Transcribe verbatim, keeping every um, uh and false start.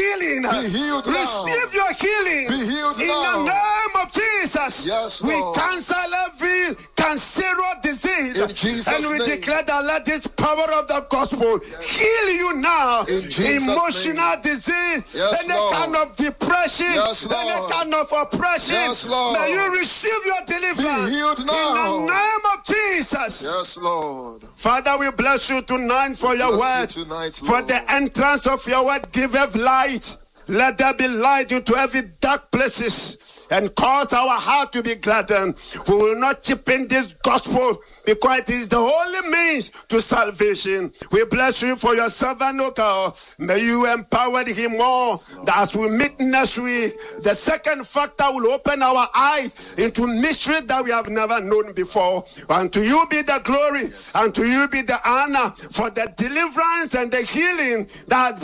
healing. Be healed now. Receive your healing. Be healed in now. the name of Jesus. Yes, we Lord. cancel every cancerous disease. In Jesus' and we name. declare that let this power of the gospel heal you now. In Jesus' Emotional name. disease, Yes, any Lord. kind of depression, Yes, any Lord. kind of oppression. Yes, Lord. May you receive your deliverance. Be healed now. In the name of Jesus. Yes, Lord. Father, we bless you tonight for your Bless word. you tonight, For Lord. the entrance of your word, give us light. Let there be light into every dark places and cause our heart to be gladdened. We will not cheapen this gospel because it is the only means to salvation. We bless you for your servant, O God. May you empower him more. That as we meet next week, the second factor will open our eyes into mystery that we have never known before. And to you be the glory, and to you be the honor for the deliverance and the healing that